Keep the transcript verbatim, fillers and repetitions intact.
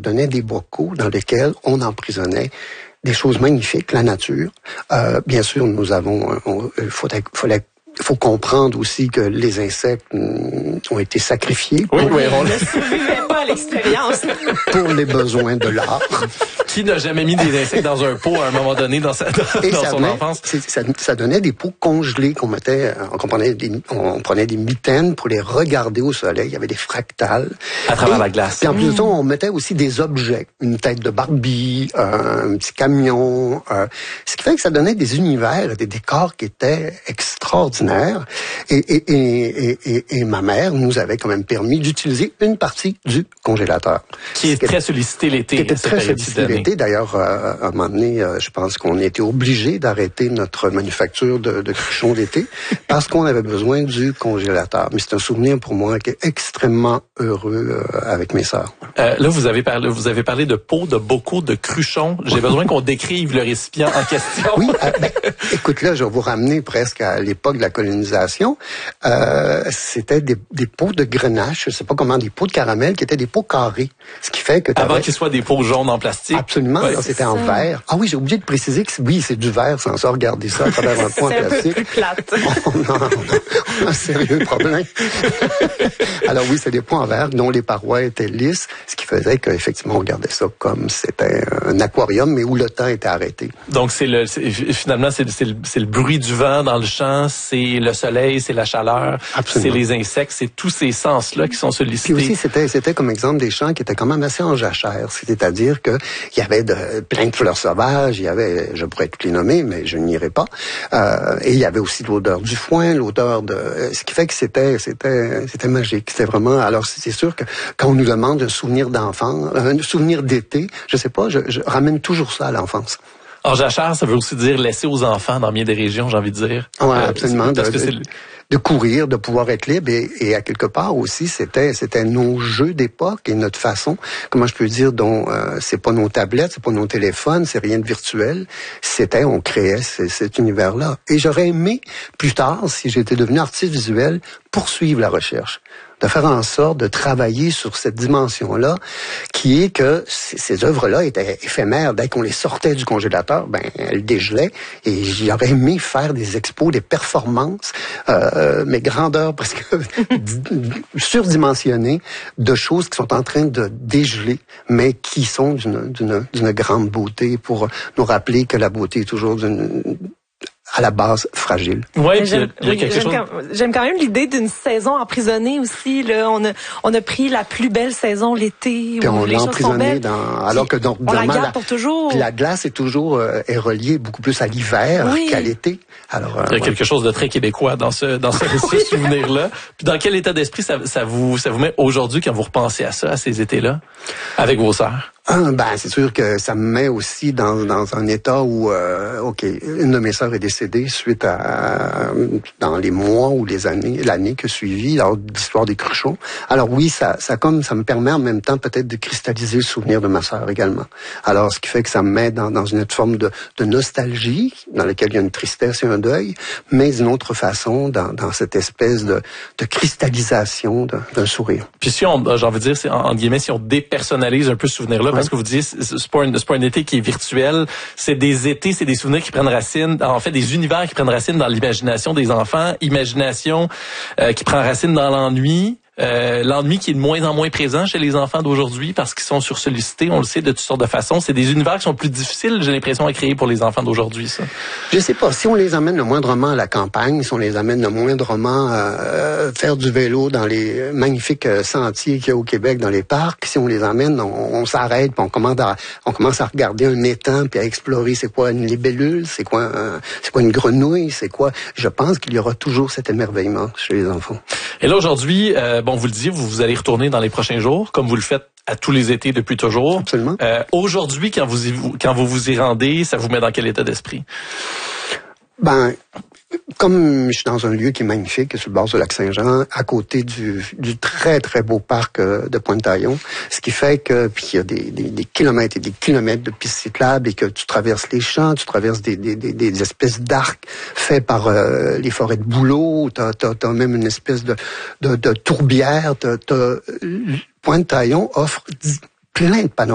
donnait des bocaux dans lesquels on emprisonnait des choses magnifiques, la nature. Euh, bien sûr, nous avons, il faut, faut, faut comprendre aussi que les insectes ont été sacrifiés. Oui, pour, oui, on ne survivait pas à l'expérience. Pour les besoins de l'art. Qui n'a jamais mis des insectes dans un pot à un moment donné dans, sa, dans, Et dans ça son donnait, enfance? Ça, ça donnait des pots congelés qu'on mettait, on prenait, des, on prenait des mitaines pour les regarder au soleil. Il y avait des fractales. À travers et, la glace. Puis en plus de ça, on mettait aussi des objets. Une tête de Barbie, euh, un petit camion. Euh, ce qui fait que ça donnait des univers, des décors qui étaient extraordinaires. Et, et, et, et, et, et ma mère nous avait quand même permis d'utiliser une partie du congélateur. Qui est très sollicité l'été. Qui était très sollicité l'été. D'ailleurs, euh, à un moment donné, euh, je pense qu'on a été obligé d'arrêter notre manufacture de, de cruchons d'été parce qu'on avait besoin du congélateur. Mais c'est un souvenir pour moi qui est extrêmement heureux euh, avec mes sœurs. Euh, là, vous avez parlé, vous avez parlé de pots, de bocaux, de cruchons. J'ai besoin qu'on décrive le récipient en question. Oui, euh, ben, écoute, là, je vais vous ramener presque à l'époque de la colonisation. Euh, c'était des, des pots de grenache, je sais pas comment, des pots de caramel qui étaient des pots carrés. Ce qui fait que avant qu'ils soient des pots jaunes en plastique. Absolument, ouais, c'était en verre. Ah oui, j'ai oublié de préciser que oui, c'est du verre, sans ça, regardez ça à travers un pot en plastique. C'est un peu plus plate. Oh, non, on, a, on a un sérieux problème. Alors oui, c'est des pots en verre dont les parois étaient lisses, ce qui faisait qu'effectivement, on regardait ça comme c'était un aquarium, mais où le temps était arrêté. Donc, c'est le, c'est, finalement, c'est, c'est, le, c'est le bruit du vent dans le champ, c'est le soleil, c'est la chaleur, absolument, c'est les insectes, c'est tous ces sens-là qui sont sollicités. Puis aussi, c'était, c'était comme exemple des champs qui étaient quand même assez en jachère, c'est-à-dire que il y avait de, plein de fleurs sauvages, il y avait, je pourrais toutes les nommer, mais je n'irai pas, euh, et il y avait aussi l'odeur du foin, l'odeur de, ce qui fait que c'était, c'était, c'était magique, c'était vraiment, alors c'est sûr que quand on nous demande un souvenir d'enfant, un souvenir d'été, je sais pas, je, je ramène toujours ça à l'enfance. En jachère, ça veut aussi dire laisser aux enfants dans bien des régions, j'ai envie de dire. Oui, euh, absolument. Parce de, que c'est... De, de courir, de pouvoir être libre et, et à quelque part aussi, c'était c'était nos jeux d'époque et notre façon, comment je peux dire, dont euh, c'est pas nos tablettes, c'est pas nos téléphones, c'est rien de virtuel. C'était, on créait c- cet univers-là. Et j'aurais aimé plus tard, si j'étais devenu artiste visuel, poursuivre la recherche, de faire en sorte de travailler sur cette dimension-là, qui est que c- ces œuvres-là étaient éphémères. Dès qu'on les sortait du congélateur, ben elles dégelaient. Et j'aurais aimé faire des expos, des performances, euh, mais grandeur presque surdimensionnées, de choses qui sont en train de dégeler, mais qui sont d'une, d'une, d'une grande beauté pour nous rappeler que la beauté est toujours d'une... à la base fragile. Ouais, puis j'aime, il y a quelque j'aime, chose... quand, j'aime quand même l'idée d'une saison emprisonnée aussi. Là, on a on a pris la plus belle saison l'été. Puis où on les l'a choses sont emprisonnée belles. dans, alors que donc on la garde la, pour toujours. la glace est toujours euh, est reliée beaucoup plus à l'hiver oui. qu'à l'été. Alors euh, il y a ouais. quelque chose de très québécois dans ce dans ce, ce souvenir-là. Puis dans quel état d'esprit ça, ça vous ça vous met aujourd'hui quand vous repensez à ça, à ces étés-là, avec vos sœurs? Ah, ben c'est sûr que ça me met aussi dans dans un état où euh, ok, une de mes sœurs est décédée suite à dans les mois ou les années l'année que suivit lors de l'histoire des cruchons. Alors oui, ça ça comme ça me permet en même temps peut-être de cristalliser le souvenir de ma sœur également. Alors ce qui fait que ça me met dans dans une autre forme de de nostalgie dans laquelle il y a une tristesse et un deuil, mais d'une autre façon dans dans cette espèce de de cristallisation d'un, d'un sourire. Puis si on j'ai envie de dire c'est en guillemets si on dépersonnalise un peu ce souvenir-là, parce que vous dites, c'est pas, un, c'est pas un été qui est virtuel, c'est des étés, c'est des souvenirs qui prennent racine, en fait des univers qui prennent racine dans l'imagination des enfants, imagination euh, qui prend racine dans l'ennui, euh, l'ennui qui est de moins en moins présent chez les enfants d'aujourd'hui parce qu'ils sont sursollicités, on le sait de toutes sortes de façons. C'est des univers qui sont plus difficiles, j'ai l'impression, à créer pour les enfants d'aujourd'hui, ça. Je sais pas, si on les amène le moindrement à la campagne, si on les amène le moindrement à faire du vélo dans les magnifiques sentiers qu'il y a au Québec, dans les parcs, si on les amène, on, on s'arrête, puis on commence à, on commence à regarder un étang, puis à explorer c'est quoi une libellule, c'est quoi, un, c'est quoi une grenouille, c'est quoi. Je pense qu'il y aura toujours cet émerveillement chez les enfants. Et là aujourd'hui, euh, bon, vous le disiez, vous, vous allez retourner dans les prochains jours, comme vous le faites à tous les étés depuis toujours. Absolument. Euh, aujourd'hui, quand vous y, quand vous vous y rendez, ça vous met dans quel état d'esprit? Ben, comme je suis dans un lieu qui est magnifique, sur le bord du lac Saint-Jean, à côté du, du très, très beau parc de Pointe-Taillon, ce qui fait que, puis il y a des, des, des kilomètres et des kilomètres de pistes cyclables et que tu traverses les champs, tu traverses des, des, des, des espèces d'arcs faits par euh, les forêts de bouleaux, t'as, t'as, t'as même une espèce de, de, de tourbière, t'as, t'as, Pointe-Taillon offre plein de panoramiques.